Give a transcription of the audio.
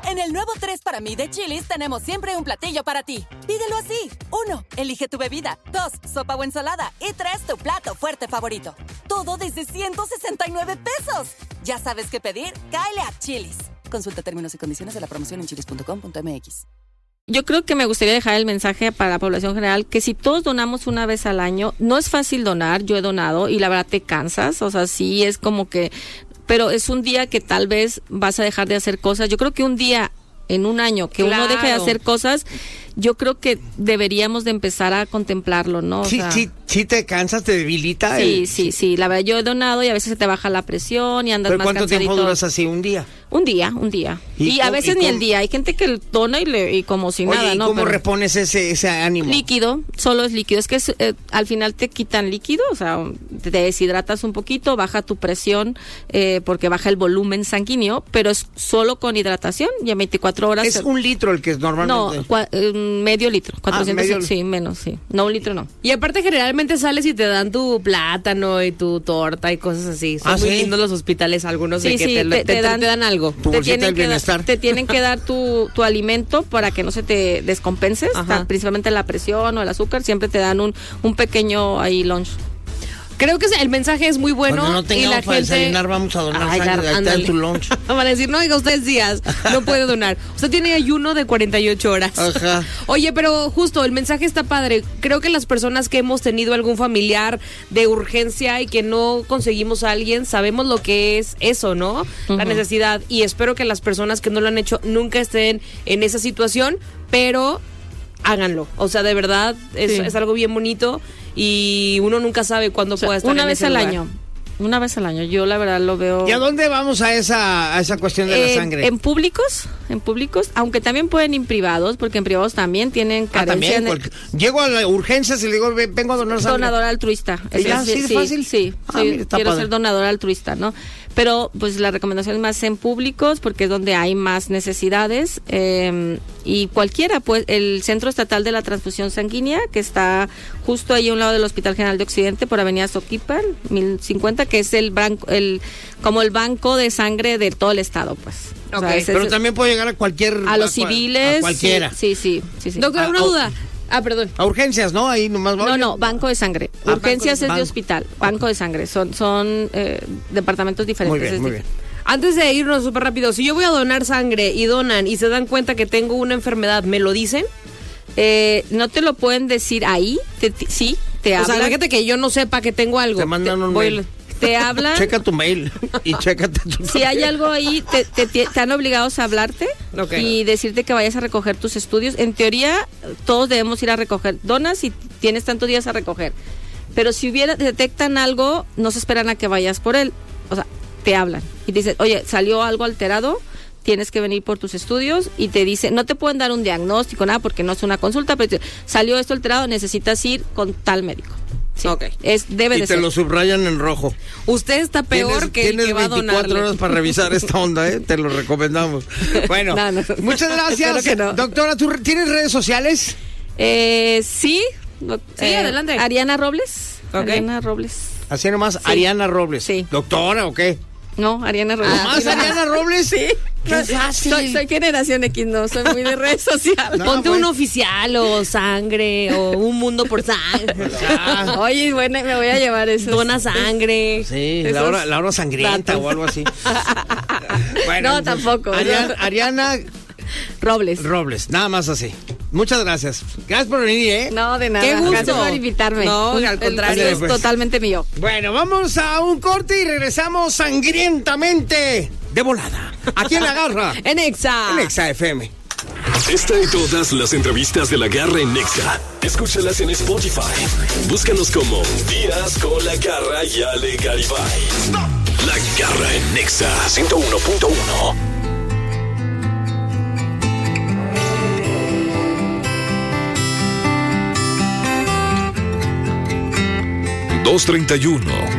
En el nuevo 3 para mí de Chili's tenemos siempre un platillo para ti. Pídelo así. 1, elige tu bebida. 2, sopa o ensalada. Y 3, tu plato fuerte favorito. Todo desde 169 pesos. ¿Ya sabes qué pedir? Cáele a Chili's. Consulta términos y condiciones de la promoción en chilis.com.mx. Yo creo que me gustaría dejar el mensaje para la población general que si todos donamos una vez al año, no es fácil donar, yo he donado y la verdad te cansas, o sea, sí es como que, pero es un día que tal vez vas a dejar de hacer cosas. Yo creo que un día en un año que uno deje de hacer cosas, yo creo que deberíamos de empezar a contemplarlo, ¿no? Sí te cansas, te debilita. Sí, la verdad yo he donado y a veces se te baja la presión y andas más cansadito. ¿Cuánto tiempo duras así? ¿Un día? Un día. Y a veces ni el día. Hay gente que dona y como si nada, ¿no? ¿Y cómo repones ese ánimo? Líquido, solo es líquido. Es que al final te quitan líquido, o sea, te deshidratas un poquito, baja tu presión porque baja el volumen sanguíneo, pero es solo con hidratación y en 24 horas. ¿Es un litro el que es normalmente? No, medio litro. 400, sí, menos, sí. No, un litro no. Y aparte generalmente sales y te dan tu plátano y tu torta y cosas así. Son muy lindos los hospitales, algunos de que te dan algo. Tu bolsita del bienestar. Te tienen que dar tu alimento para que no se te descompenses, principalmente la presión o el azúcar, siempre te dan un pequeño ahí lunch. Creo que el mensaje es muy bueno. Cuando no tengamos para desayunar, vamos a donar sangre. Ahí está en tu lunch. Van a decir, no, oiga, usted días, no puede donar. Usted tiene ayuno de 48 horas. Ajá. Oye, pero justo, el mensaje está padre. Creo que las personas que hemos tenido algún familiar de urgencia y que no conseguimos a alguien, sabemos lo que es eso, ¿no? La necesidad. Y espero que las personas que no lo han hecho nunca estén en esa situación, pero háganlo. O sea, de verdad, es algo bien bonito. Y uno nunca sabe cuándo pueda estar una en vez ese al lugar. año. Una vez al año, yo la verdad lo veo. ¿Y a dónde vamos a esa cuestión de la sangre? En públicos, aunque también pueden ir en privados, porque en privados también tienen carencia. Llego a la urgencia y le digo, vengo a donar sangre. Donador altruista. ¿Es fácil? Sí, quiero ser donador altruista, ¿no? Pero pues la recomendación es más en públicos porque es donde hay más necesidades y cualquiera, pues el Centro Estatal de la Transfusión Sanguínea, que está justo ahí a un lado del Hospital General de Occidente por Avenida Soquipan, 1050, que es como el banco de sangre de todo el estado, pues. Okay. O sea, pero también puede llegar a cualquier... A los civiles. A cualquiera. Sí. Doctora, una duda. Perdón. A urgencias, ¿no? Ahí nomás va. No, banco de sangre. Urgencias es de hospital. Banco de sangre. Son departamentos diferentes. Muy bien. Antes de irnos súper rápido, si yo voy a donar sangre y donan y se dan cuenta que tengo una enfermedad, ¿me lo dicen? No te lo pueden decir ahí. Te hablan. O sea, fíjate que yo no sepa que tengo algo. Te mandan un mail. Te hablan. Checa tu mail y chécate tu Si hay algo ahí, te han obligados a hablarte y decirte que vayas a recoger tus estudios. En teoría, todos debemos ir a recoger. Donas y tienes tantos días a recoger. Pero si detectan algo, no se esperan a que vayas por él. O sea, te hablan y te dicen, oye, salió algo alterado, tienes que venir por tus estudios, y te dicen, no te pueden dar un diagnóstico, nada, porque no es una consulta, pero salió esto alterado, necesitas ir con tal médico. Sí, debe de ser. Y te lo subrayan en rojo. Usted está peor que el que va a donar. Tienes 24 horas para revisar esta onda, te lo recomendamos. Bueno, muchas gracias. Doctora, ¿tú tienes redes sociales? Sí, adelante. Ariana Robles. Ariana Robles. Así nomás, Ariana Robles. Sí. ¿Doctora o qué? No, Ariana Robles. ¿Más Ariana Robles? Sí. Qué fácil. Soy generación X, no soy muy de redes sociales. Ponte un oficial o sangre o un mundo por sangre. Oye, bueno, me voy a llevar eso. Dona sangre. Sí, la hora sangrienta datos. O algo así. Bueno, no, tampoco. Ariana Robles, nada más así. Muchas gracias. Gracias por venir, ¿eh? No, de nada. Qué gusto. Gracias por invitarme. No, al contrario. Es totalmente mío. Bueno, vamos a un corte y regresamos sangrientamente de volada. Aquí en La Garra. En Exa FM. Esta y todas las entrevistas de La Garra en Exa. Escúchalas en Spotify. Búscanos como Días con La Garra y Ale Garibay. La Garra en Exa 101.1. 2:31.